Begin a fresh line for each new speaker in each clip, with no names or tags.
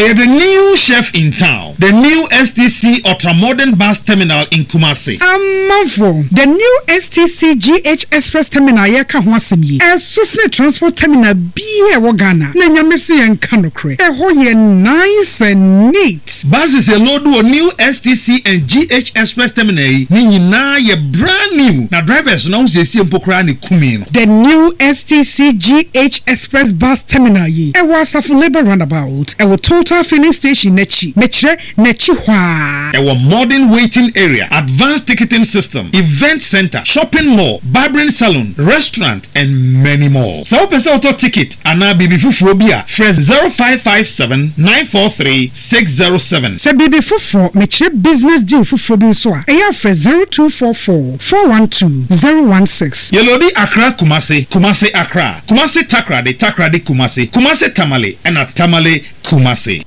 The new chef in town. The new STC Ultra-Modern Bus Terminal in Kumasi.
Amafo. The new STC GH Express Terminal yeka ho asem yi. Susne Transport Terminal biye wo Ghana. Na nyamese yen kanokre. Ho ye nice and neat.
Buses a load to new STC and GH Express Terminal. Ni nyina ye brand new. Na drivers no se si empokra ni kumi no.
The new STC GH Express Bus Terminal yi. Was a labor roundabout. A total filling station nechi. Metre nechi hwa.
A modern waiting area, advanced ticketing system, event center, shopping mall, barbering salon, restaurant, and many more. So person auto ticket ana bibi fufuo bia fresh 0557 943 607.
Se bibi fufuo metre business deal fufuo bi so a. Eya fresh 0244 412 016.
Yelodi Accra Kumasi, Kumasi Accra, Kumasi Takrade, Takrade Kumasi, Kumasi Tamale, and a Tamale Kumasi.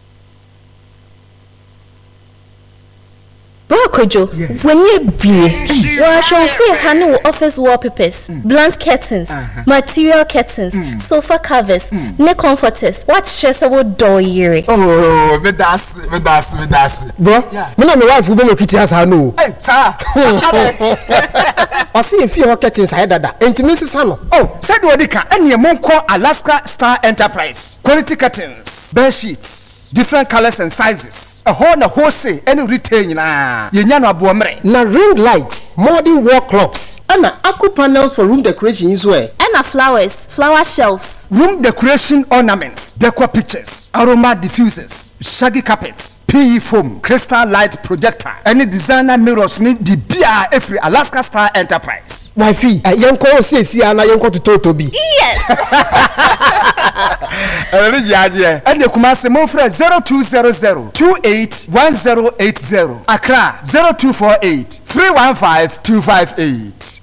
Brokojo, when you be, wash on free handle office wallpapers, blunt curtains, material curtains, sofa covers, neck comforters. What stress about door year?
Oh, me das. Bro, me na my wife will be kitty as I know. Hey, sir. I see if you have curtains I dada. Intimacy sano. Oh, said Wadika, and your mom call Alaska Star Enterprise. Quality curtains, bed sheets, different colors and sizes. A whole say any retail na yenyano abuamre. Na ring lights, modern wall clocks, and aqua panels for room decoration as well.
And flowers, flower shelves,
room decoration ornaments, decor pictures, aroma diffusers, shaggy carpets, PE foam, crystal light projector, any designer mirrors need the BR every Alaska Star Enterprise. Wifey, yanko see ana yanko to Totobi.
Yes.
And the Kumasi Mofre 0200 281080. Accra 0248 315 258.